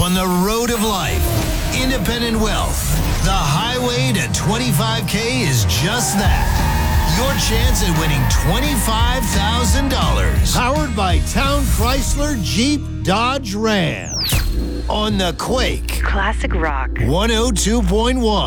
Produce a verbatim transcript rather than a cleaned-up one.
on the road of life. Independent wealth. The highway to twenty-five K is just that. Your chance at winning twenty-five thousand dollars. Powered by Town Chrysler Jeep Dodge Ram. On the Quake. Classic rock. one oh two point one.